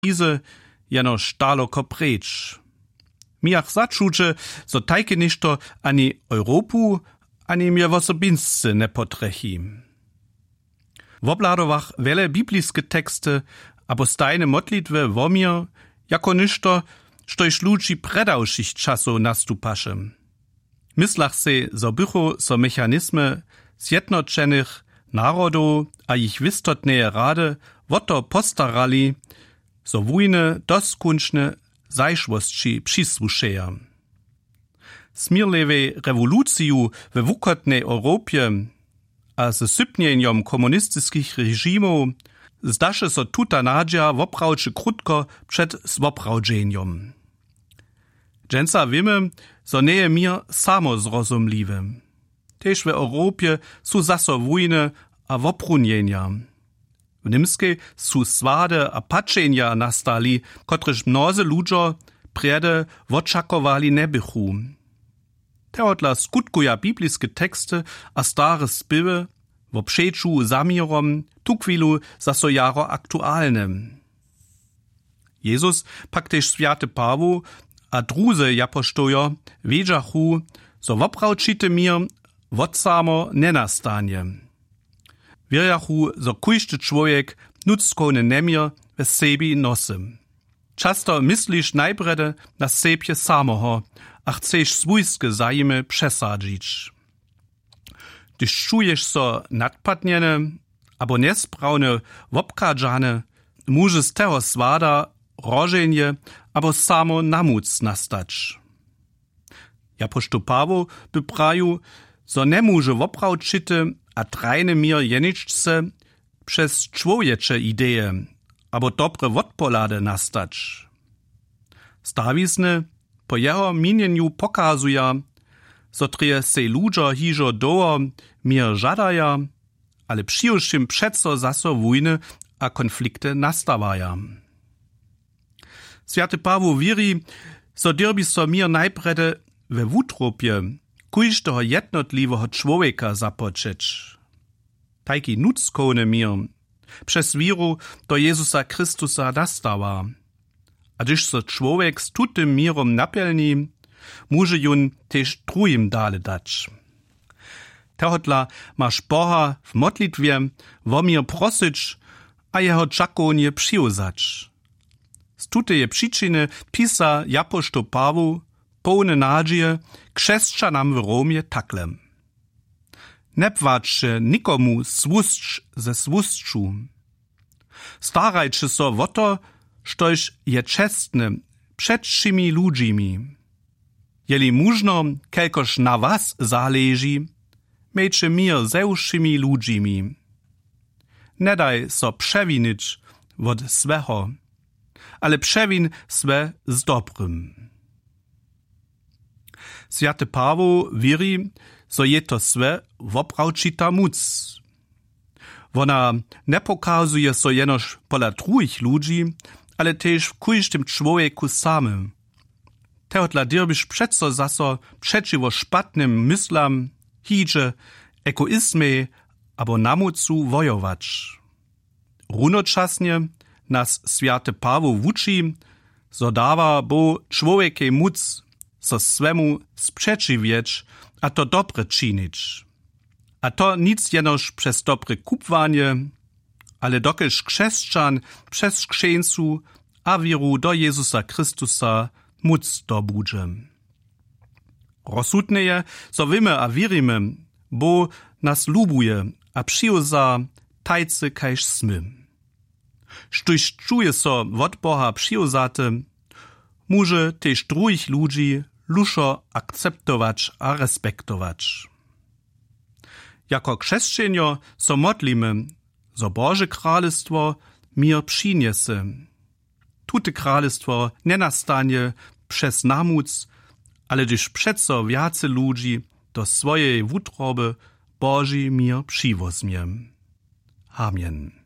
Ize jeno stalo koprecz. Miach začuče, so tajke ništo ani Europu, ani mir wosobinsce ne potrechi. W obladowach wiele biblijskie teksty, abo stajne modlitwy womir, jako ništo, štož ludzi predawšich časov nastupaše. Myslach se, so bychu so mechanizmy zjednoczenych narodów a ich wistotneje rady woto postarali, so wujny doskunčne zajszłości przysłuszeja. Smirlewej rewoluciju we wukotnej Europie a ze sypnienjom komunistyckich reżimów zdaše so tuta nadzia woprawczy krótko przed swoprawdzeniem. Dżęca wiemy, so nie je mir samozrozumliwe. Tež w Europie su zaso wujny a woprunjenja. W Nimskiej su swade a patrzenja nastali, kotrež mnozy ludzo prede woczakowali ne bychu. Teotla skutkuja biblijskie teksty a stare spiwy wo przeczu zamirom tukwilu zaso jaro aktualnym. Jezus pak tež Święty Paweł a druze japoštojo wiedzachu, so woprawčite mir wotsamo ne nastanie. Wierjachu, so kujszty człowiek nuckone nemir we sebi nosy. Často myslisz najbrede na sebje samoho, a chceš swójskie zajmy przesadzić. Gdyż czujesz so nadpadniene, abo nesprawne wopkadżane, może z tego swada rożenie, abo samo namuc nastać. Japošto Paweł by praju, so ne może woprawčite a trajne mir jeničce przez człowiecze idee, abo dobre wotpolade nastać. Stawisne po jeho minieniu pokazuja, so treje se ludzo hižo doło mir żadaja, ale przyjuższym przeco zaso wojny a konflikty nastawaja. Święty Paweł wiri, so dirbi so mir najprede we wutropie kujsztoho jednotliwego człowieka zapoczeć. Tajki nuckone mir przez wiru do Jezusa Chrystusa nastawa. A gdyż so człowiek z tutym mirom napełni, może jun też drugim dale dać. Tehotla masz Boha w modlitwie womir prosić, a jeho czakonie przywiązać. Z tutej przyczyny pisa japošto Paweł pełne nadzieje chrześcijanam w Romie takle. Ne płaczcie nikomu swóstcz ze swóstczu. Starajcie so o to, štož je čestne przed všimi ludzimi. Jeli mužno, kelkož na was zależy, mejče mir ze všimi ludzimi. Ne daj so przewinić od sveho, ale przewin swe z dobrym. Święty Paweł wiri, so je to swe woprawčita muc. Wona ne pokazuje so jenoż pola drugich ludzi, ale też w kujsztym człowieku samym. Teotla dirbisz przeco zaso przeciwo szpatnym myslam, hidzie, egoizmie, abo namucu wojować. Runoczasnie nas Święty Paweł wuči, so dawa bo człowiekie muc, so swemu sprzeciwieć, a to dobre czynić. A to nic jenoż przez dobre kupwanie, ale dokelž chrześcijan przez chrzeńcu a wiru do Jezusa Chrystusa muc dobudże. Rozsudne je, so wiemy a wierimy, bo nas lubuje a przyjuza tajcy kajž smy. Štuž czuje so od Boha przyjuzate, może też drugich ludzi luszo akceptować a respektować. Jako chrześcijanio so modlimy, so Boże królestwo mir przyniesie. Tute królestwo nie nastanie przez namuc, ale gdyż przeco wiace ludzi do swojej wutroby Boży mir przywozmie. Amen.